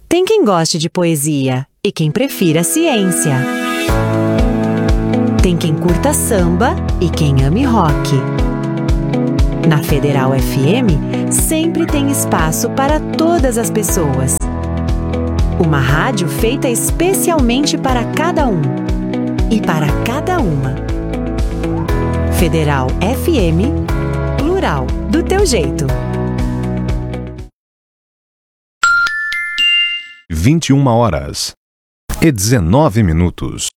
Tem quem goste de poesia e quem prefira ciência. Tem quem curta samba e quem ame rock. Na Federal FM, sempre tem espaço para todas as pessoas. Uma rádio feita especialmente para cada um e para cada uma. Federal FM, plural, do teu jeito. 21h19.